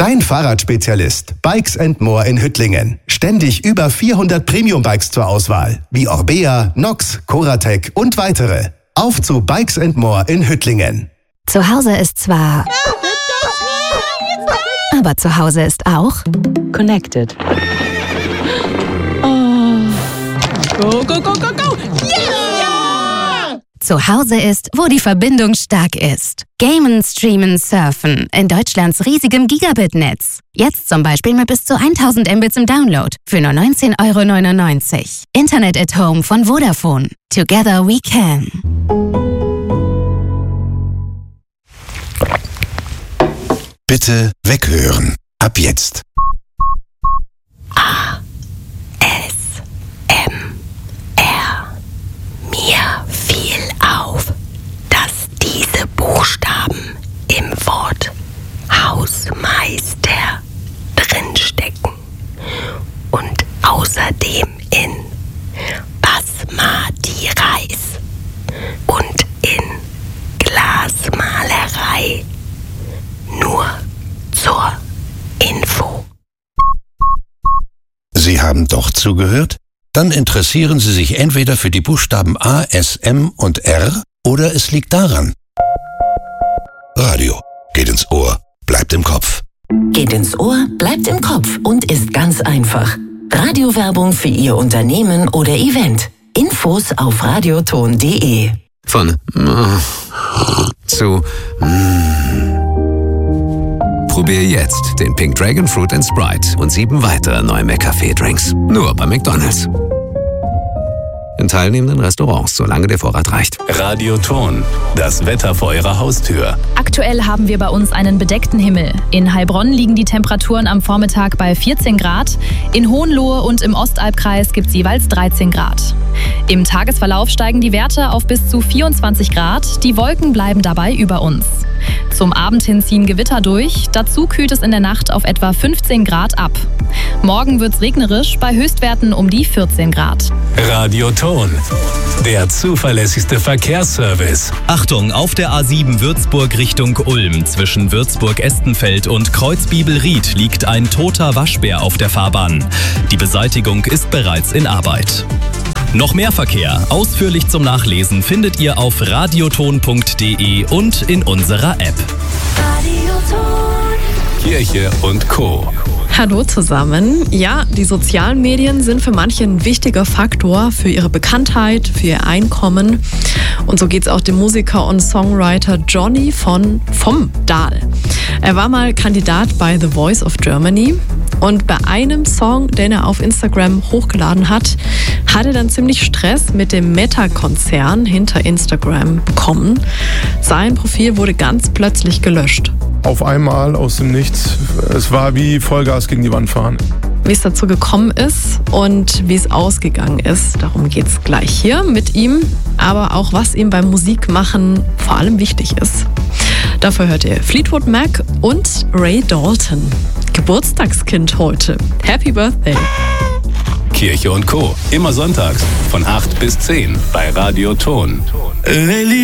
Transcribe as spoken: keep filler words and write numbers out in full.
Dein Fahrradspezialist Bikes and More in Hüttlingen. Ständig über vierhundert Premium-Bikes zur Auswahl, wie Orbea, Nox, Coratec und weitere. Auf zu Bikes and More in Hüttlingen. Zu Hause ist zwar... Aber zu Hause ist auch... Connected. Oh. Go, go, go, go, go! Yeah! Zu Hause ist, wo die Verbindung stark ist. Gamen, Streamen, Surfen in Deutschlands riesigem Gigabit-Netz. Jetzt zum Beispiel mit bis zu tausend Mbits im Download für nur neunzehn Euro neunundneunzig. Internet at Home von Vodafone. Together we can. Bitte weghören. Ab jetzt. A. S. M. R. Mir fiel auf, dass diese Buchstaben im Wort Hausmeister drinstecken und außerdem in Basmati Reis und in Glasmalerei. Nur zur Info. Sie haben doch zugehört? Dann interessieren Sie sich entweder für die Buchstaben A, S, M und R oder es liegt daran. Radio geht ins Ohr, bleibt im Kopf. Geht ins Ohr, bleibt im Kopf und ist ganz einfach. Radiowerbung für Ihr Unternehmen oder Event. Infos auf radioton punkt de. Von zu Probier jetzt den Pink Dragon Fruit and Sprite und sieben weitere neue McCafé-Drinks. Nur bei McDonald's. In teilnehmenden Restaurants, solange der Vorrat reicht. Radioton, das Wetter vor Ihrer Haustür. Aktuell haben wir bei uns einen bedeckten Himmel. In Heilbronn liegen die Temperaturen am Vormittag bei vierzehn Grad. In Hohenlohe und im Ostalbkreis gibt es jeweils dreizehn Grad. Im Tagesverlauf steigen die Werte auf bis zu vierundzwanzig Grad. Die Wolken bleiben dabei über uns. Zum Abend hin ziehen Gewitter durch. Dazu kühlt es in der Nacht auf etwa fünfzehn Grad ab. Morgen wird es regnerisch, bei Höchstwerten um die vierzehn Grad. Radioton, der zuverlässigste Verkehrsservice. Achtung, auf der A sieben Würzburg Richtung Ulm. Zwischen Würzburg-Estenfeld und Kreuzbibelried liegt ein toter Waschbär auf der Fahrbahn. Die Beseitigung ist bereits in Arbeit. Noch mehr Verkehr, ausführlich zum Nachlesen, findet ihr auf radioton punkt de und in unserer App. Kirche und Co. Hallo zusammen. Ja, die sozialen Medien sind für manche ein wichtiger Faktor für ihre Bekanntheit, für ihr Einkommen. Und so geht es auch dem Musiker und Songwriter Johnny von vom Dahl. Er war mal Kandidat bei The Voice of Germany. Und bei einem Song, den er auf Instagram hochgeladen hat, hat er dann ziemlich Stress mit dem Meta-Konzern hinter Instagram bekommen. Sein Profil wurde ganz plötzlich gelöscht. Auf einmal aus dem Nichts. Es war wie Vollgas gegen die Wand fahren. Wie es dazu gekommen ist und wie es ausgegangen ist, darum geht es gleich hier mit ihm. Aber auch, was ihm beim Musikmachen vor allem wichtig ist. Dafür hört ihr Fleetwood Mac und Ray Dalton. Geburtstagskind heute. Happy Birthday. Kirche und Co. Immer sonntags von acht bis zehn bei Radioton.